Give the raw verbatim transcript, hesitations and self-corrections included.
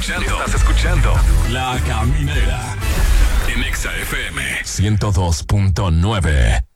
escuchando, estás escuchando La Caminera en Exa F M ciento dos punto nueve.